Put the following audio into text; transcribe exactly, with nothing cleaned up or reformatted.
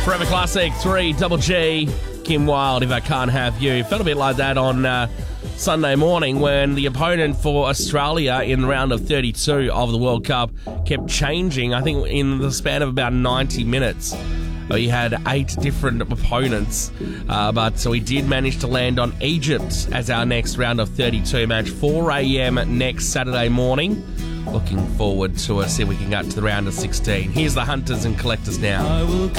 Forever Classic three, Double G, Kim Wilde, If I Can't Have You. Felt a bit like that on uh, Sunday morning when the opponent for Australia in the round of thirty-two of the World Cup kept changing, I think in the span of about ninety minutes. We had eight different opponents, uh, but so we did manage to land on Egypt as our next round of thirty-two match, four a.m. next Saturday morning. Looking forward to it, see if we can get to the round of sixteen. Here's the Hunters and Collectors now. I will